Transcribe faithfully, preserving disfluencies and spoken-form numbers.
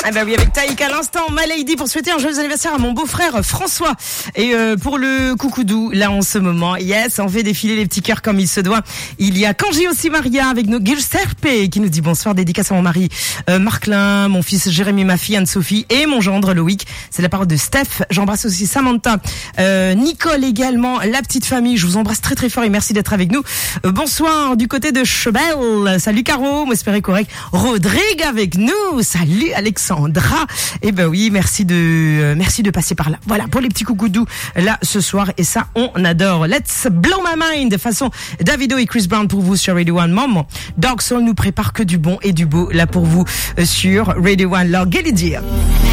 Ah bah oui, avec Taïk à l'instant, ma lady, pour souhaiter un joyeux anniversaire à mon beau-frère François. Et euh, pour le coucoudou, là en ce moment, yes, on fait défiler les petits cœurs comme il se doit. Il y a Kanji aussi Maria avec nos Giuseppe qui nous dit bonsoir, dédicace à mon mari euh, Marclin, mon fils Jérémy, ma fille Anne-Sophie et mon gendre Loïc. C'est la parole de Steph. J'embrasse aussi Samantha, euh, Nicole également, la petite famille. Je vous embrasse très très fort et merci d'être avec nous. Euh, bonsoir du côté de Chebel. Salut Caro, m'espérez correct. Rodrigue avec nous. Salut Alexandra. Eh ben oui, merci de euh, merci de passer par là. Voilà pour les petits coucoudous là ce soir et ça on adore. Let's blow my mind façon Davido et Chris Brown pour vous sur Radio One. Maman, Dog Soul nous prépare que du bon et du beau là pour vous euh, sur Radio One. Alors, get it here.